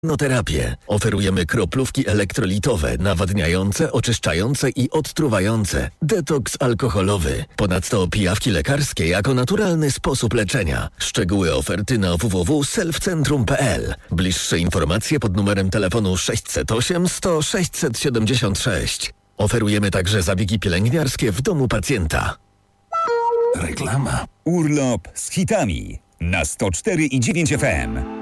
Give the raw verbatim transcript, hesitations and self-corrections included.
Terapię. Oferujemy kroplówki elektrolitowe, nawadniające, oczyszczające i odtruwające. Detoks alkoholowy. Ponadto pijawki lekarskie jako naturalny sposób leczenia. Szczegóły oferty na w w w kropka selfcentrum kropka p l. Bliższe informacje pod numerem telefonu sześćset osiem sto sześćset siedemdziesiąt sześć. Oferujemy także zabiegi pielęgniarskie w domu pacjenta. Reklama. Urlop z hitami na sto cztery i dziewięć F M.